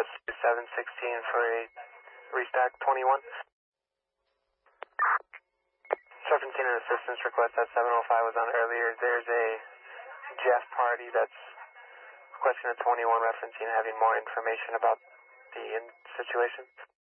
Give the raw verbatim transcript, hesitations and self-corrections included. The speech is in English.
That's seven sixteen for a restack twenty-one. seventeen, an assistance request at seven oh five was on earlier. There's a Jeff party that's requesting a twenty-one referencing, having more information about the in situation.